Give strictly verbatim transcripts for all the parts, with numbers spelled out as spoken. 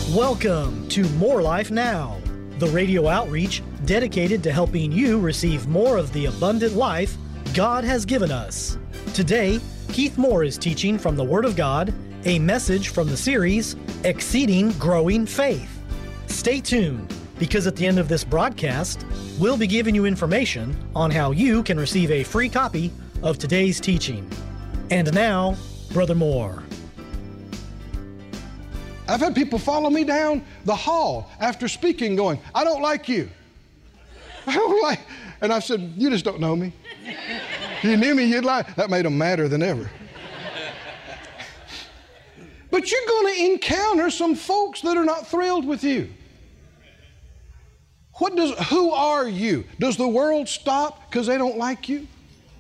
Welcome to More Life Now, the radio outreach dedicated to helping you receive more of the abundant life God has given us. Today, Keith Moore is teaching from the Word of God, a message from the series, Exceeding Growing Faith. Stay tuned, because at the end of this broadcast, we'll be giving you information on how you can receive a free copy of today's teaching. And now, Brother Moore. I've had people follow me down the hall after speaking going, I don't like you. I don't like, and I've said, you just don't know me. If you knew me, you'd like, that made them madder than ever. But you're going to encounter some folks that are not thrilled with you. What does, who are you? Does the world stop because they don't like you?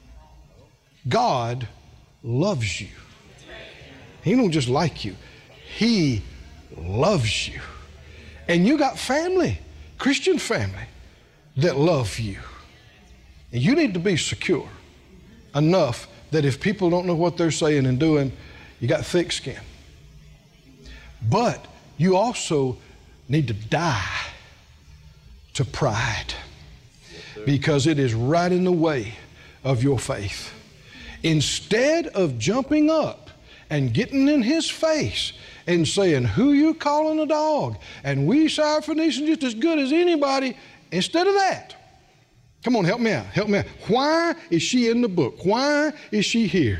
God loves you. He don't just like you. He loves you. And you got family, Christian family, that love you. And you need to be secure enough that if people don't know what they're saying and doing, you got thick skin. But you also need to die to pride, because it is right in the way of your faith. Instead of jumping up and getting in his face and saying, who you calling a dog? And we Syrophoenicians just as good as anybody. Instead of that, come on, help me out, help me out. Why is she in the book? Why is she here?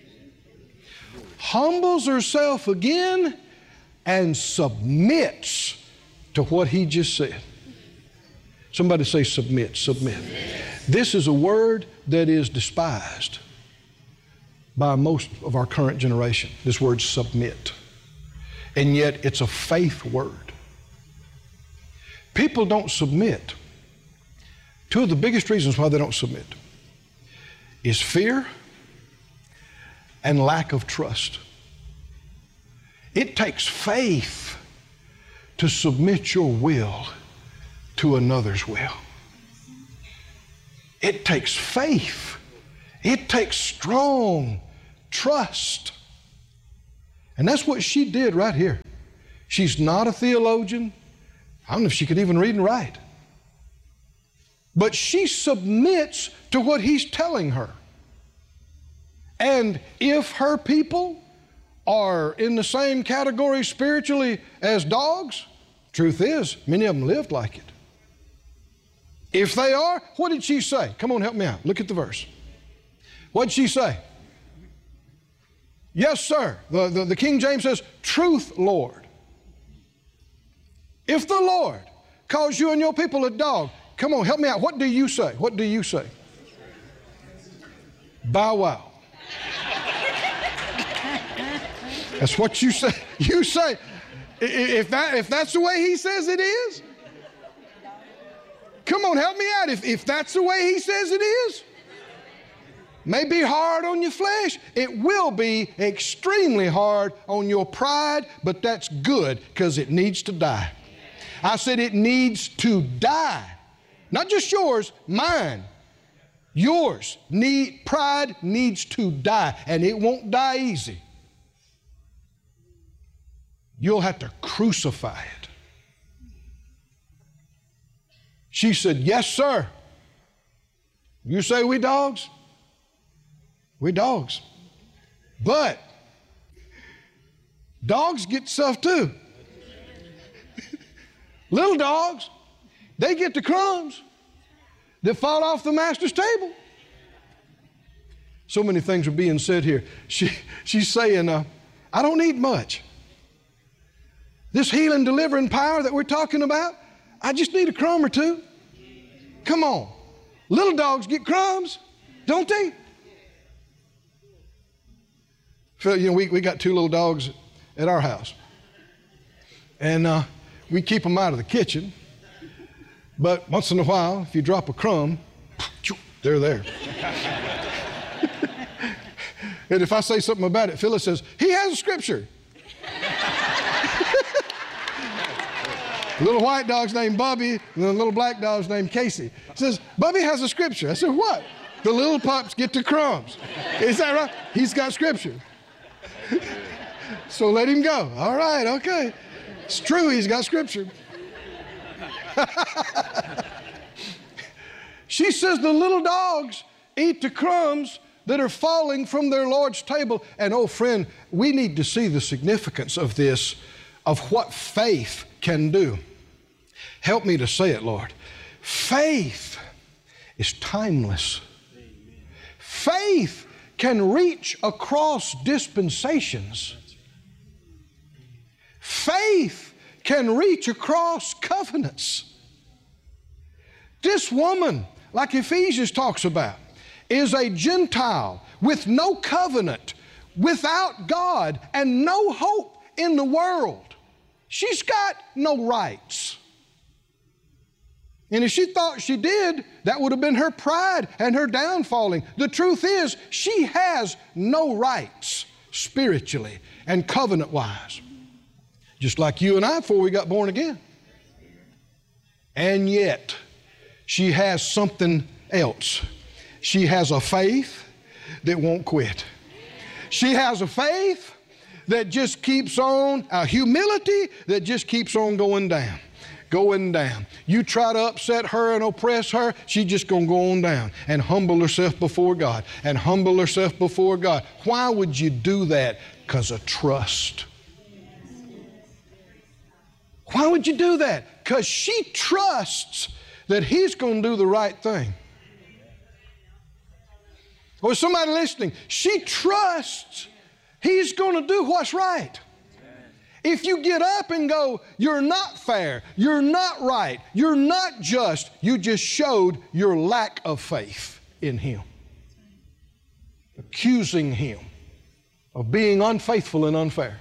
Humbles herself again and submits to what he just said. Somebody say submit, submit. This is a word that is despised by most of our current generation, this word submit. And yet it's a faith word. People don't submit. Two of the biggest reasons why they don't submit is fear and lack of trust. It takes faith to submit your will to another's will. It takes faith. It takes strong trust. And that's what she did right here. She's not a theologian. I don't know if she could even read and write. But she submits to what he's telling her. And if her people are in the same category spiritually as dogs, truth is, many of them lived like it. If they are, what did she say? Come on, help me out. Look at the verse. What did she say? Yes, sir. The, the, the King James says, truth, Lord. If the Lord calls you and your people a dog, come on, help me out. What do you say? What do you say? Bow wow. That's what you say. You say, if, that, if that's the way he says it is, come on, help me out. If, if that's the way he says it is, may be hard on your flesh. It will be extremely hard on your pride, but that's good because it needs to die. I said it needs to die. Not just yours, mine. Yours. Need, pride needs to die, and it won't die easy. You'll have to crucify it. She said, yes, sir. You say we dogs? We dogs. But dogs get stuff too. Little dogs, they get the crumbs that fall off the master's table. So many things are being said here. She, she's saying, uh, I don't need much. This healing, delivering power that we're talking about, I just need a crumb or two. Come on. Little dogs get crumbs, don't they? So, you know, we, we got two little dogs at our house. And uh, we keep them out of the kitchen. But once in a while, if you drop a crumb, they're there. And if I say something about it, Phyllis says, he has a scripture. Little white dog's named Bubby, and the little black dog's named Casey. Says, Bubby has a scripture. I said, what? The little pups get the crumbs. Is that right? He's got scripture. So let him go. All right, okay. It's true, he's got scripture. She says the little dogs eat the crumbs that are falling from their Lord's table. And oh friend, we need to see the significance of this, of what faith can do. Help me to say it, Lord. Faith is timeless. Faith can reach across dispensations. Faith can reach across covenants. This woman, like Ephesians talks about, is a Gentile with no covenant, without God, and no hope in the world. She's got no rights. And if she thought she did, that would have been her pride and her downfalling. The truth is, she has no rights spiritually and covenant-wise. Just like you and I before we got born again. And yet, she has something else. She has a faith that won't quit. She has a faith that just keeps on, a humility that just keeps on going down. Going down. You try to upset her and oppress her, she's just going to go on down and humble herself before God and humble herself before God. Why would you do that? Because of trust. Why would you do that? Because she trusts that He's going to do the right thing. Or somebody listening, she trusts He's going to do what's right. If you get up and go, you're not fair, you're not right, you're not just, you just showed your lack of faith in Him. Accusing Him of being unfaithful and unfair.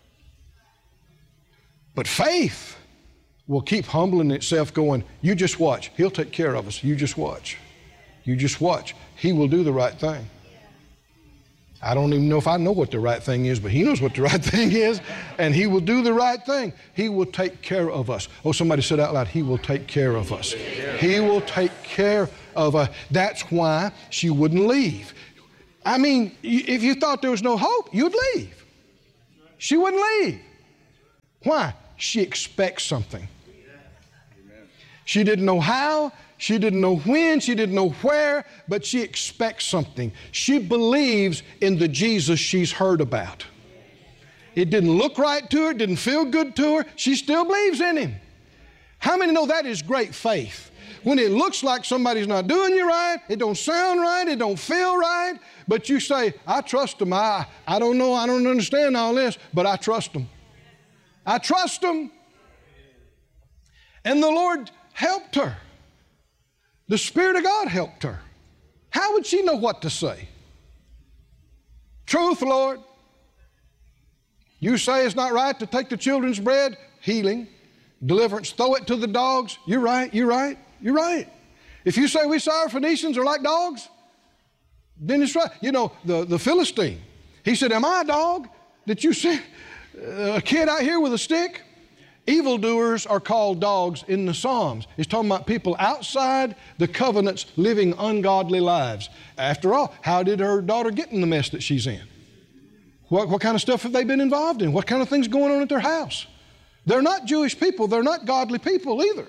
But faith will keep humbling itself going, you just watch, He'll take care of us, you just watch. You just watch. He will do the right thing. I don't even know if I know what the right thing is, but He knows what the right thing is, and He will do the right thing. He will take care of us. Oh, somebody said out loud, He will take care of us. He will take care of us. That's why she wouldn't leave. I mean, if you thought there was no hope, you'd leave. She wouldn't leave. Why? She expects something. She didn't know how. She didn't know when, she didn't know where, but she expects something. She believes in the Jesus she's heard about. It didn't look right to her, it didn't feel good to her. She still believes in Him. How many know that is great faith? When it looks like somebody's not doing you right, it don't sound right, it don't feel right, but you say, I trust Him. I, I don't know, I don't understand all this, but I trust Him. I trust Him. And the Lord helped her. The Spirit of God helped her. How would she know what to say? Truth, Lord. You say it's not right to take the children's bread. Healing, deliverance, throw it to the dogs. You're right, you're right, you're right. If you say we Syrophoenicians are like dogs, then it's right. You know, the, the Philistine, he said, am I a dog that you sent a kid out here with a stick? Evildoers are called dogs in the Psalms. It's talking about people outside the covenants living ungodly lives. After all, how did her daughter get in the mess that she's in? What, what kind of stuff have they been involved in? What kind of things going on at their house? They're not Jewish people. They're not godly people either.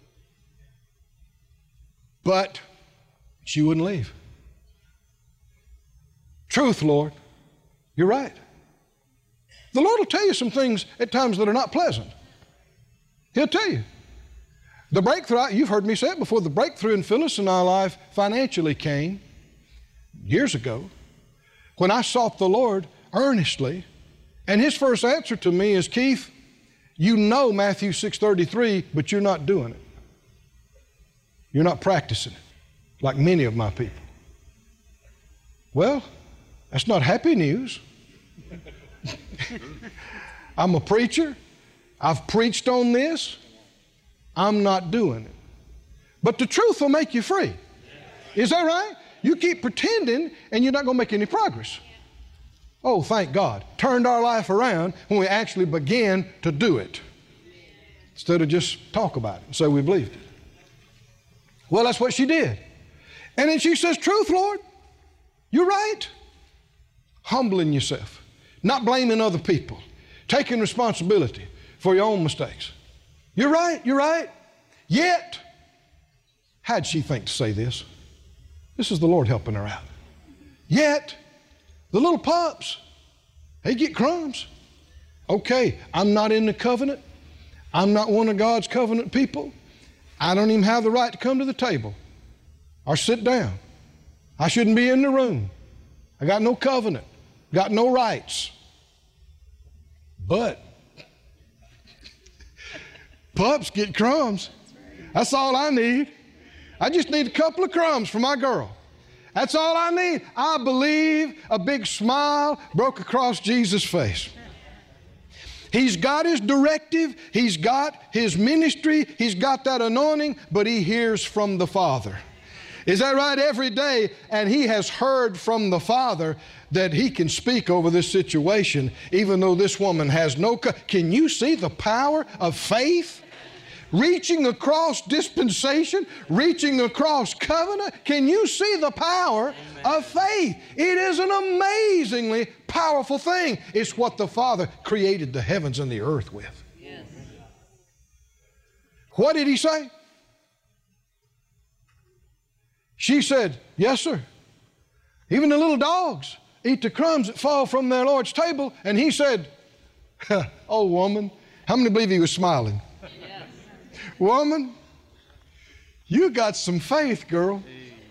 But she wouldn't leave. Truth, Lord. You're right. The Lord will tell you some things at times that are not pleasant. He'll tell you. The breakthrough, you've heard me say it before, the breakthrough in Phyllis and our life financially came years ago when I sought the Lord earnestly. And His first answer to me is, Keith, you know Matthew six thirty-three, but you're not doing it. You're not practicing it like many of my people. Well, that's not happy news. I'm a preacher. I've preached on this. I'm not doing it. But the truth will make you free. Is that right? You keep pretending and you're not going to make any progress. Oh, thank God. Turned our life around when we actually began to do it. Instead of just talk about it and say we believed it. Well, that's what she did. And then she says, truth, Lord. You're right. Humbling yourself. Not blaming other people. Taking responsibility. for your own mistakes. You're right, you're right. Yet, how'd she think to say this? This is the Lord helping her out. Yet, the little pups, they get crumbs. Okay, I'm not in the covenant. I'm not one of God's covenant people. I don't even have the right to come to the table or sit down. I shouldn't be in the room. I got no covenant, got no rights. But pups get crumbs. That's all I need. I just need a couple of crumbs for my girl. That's all I need. I believe a big smile broke across Jesus' face. He's got his directive, he's got his ministry, he's got that anointing, but he hears from the Father. Is that right? Every day, and he has heard from the Father that he can speak over this situation, even though this woman has no... Co- can you see the power of faith? Reaching across dispensation, reaching across covenant. Can you see the power Amen. Of faith? It is an amazingly powerful thing. It's what the Father created the heavens and the earth with. Yes. What did he say? She said, yes, sir. Even the little dogs eat the crumbs that fall from their Lord's table. And he said, oh, woman, how many believe he was smiling? Woman, you got some faith, girl.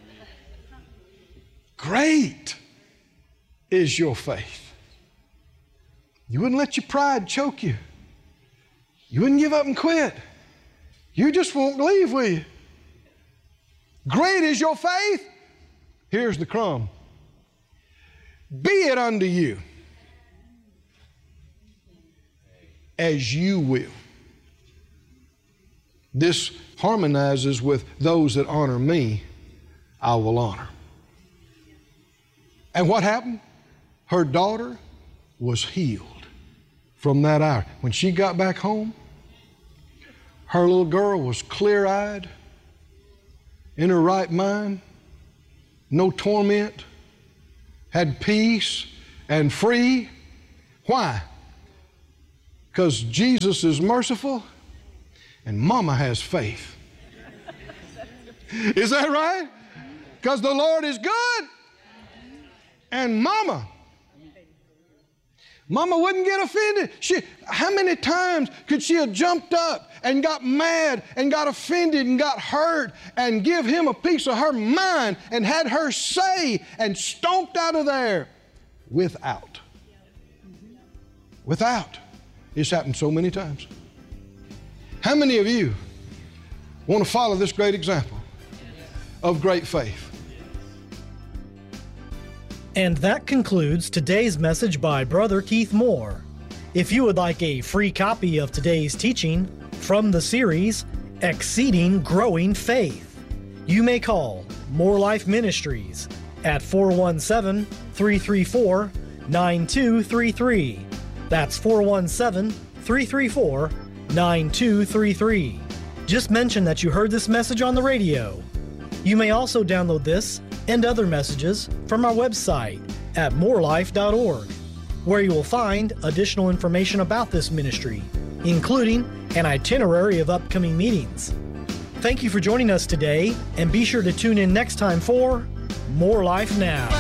Great is your faith. You wouldn't let your pride choke you. You wouldn't give up and quit. You just won't leave, will you? Great is your faith. Here's the crumb. Be it unto you as you will. This harmonizes with those that honor me, I will honor. And what happened? Her daughter was healed from that hour. When she got back home, her little girl was clear-eyed, in her right mind, no torment, had peace and free. Why? Because Jesus is merciful and Mama has faith. Is that right? Because the Lord is good. And Mama, Mama wouldn't get offended. She, how many times could she have jumped up and got mad and got offended and got hurt and give him a piece of her mind and had her say and stomped out of there without? Without. It's happened so many times. How many of you want to follow this great example of great faith? And that concludes today's message by Brother Keith Moore. If you would like a free copy of today's teaching from the series, Exceeding Growing Faith, you may call More Life Ministries at four one seven, three three four, nine two three three. That's four one seven, three three four, nine two three three. Just mention that you heard this message on the radio. You may also download this and other messages from our website at more life dot org, where you will find additional information about this ministry, including an itinerary of upcoming meetings. Thank you for joining us today, and be sure to tune in next time for More Life Now.